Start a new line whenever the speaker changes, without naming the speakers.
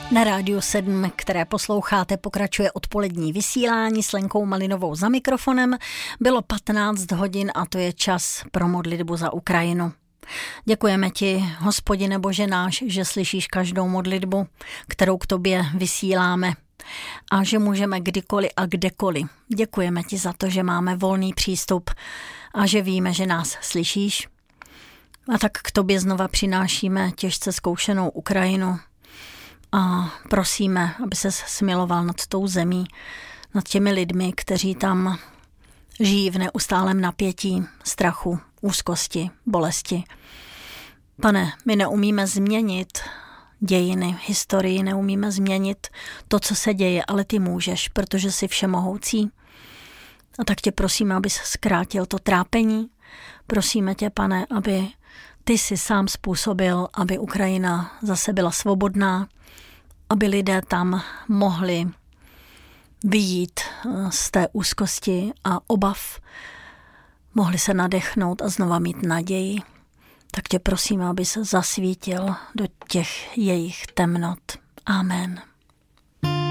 Na Rádiu 7, které posloucháte, pokračuje odpolední vysílání s Lenkou Malinovou za mikrofonem. Bylo 15 hodin a to je čas pro modlitbu za Ukrajinu. Děkujeme ti, Hospodine Bože náš, že slyšíš každou modlitbu, kterou k tobě vysíláme a že můžeme kdykoliv a kdekoliv. Děkujeme ti za to, že máme volný přístup a že víme, že nás slyšíš. A tak k tobě znova přinášíme těžce zkoušenou Ukrajinu a prosíme, aby ses smiloval nad tou zemí, nad těmi lidmi, kteří tam žijí v neustálém napětí, strachu, úzkosti, bolesti. Pane, my neumíme změnit dějiny, historii, neumíme změnit to, co se děje, ale ty můžeš, protože jsi všemohoucí. A tak tě prosíme, abys zkrátil to trápení. Prosíme tě, Pane, aby ty jsi sám způsobil, aby Ukrajina zase byla svobodná, aby lidé tam mohli vyjít z té úzkosti a obav, mohli se nadechnout a znova mít naději. Tak tě prosím, aby se zasvítil do těch jejich temnot. Amen.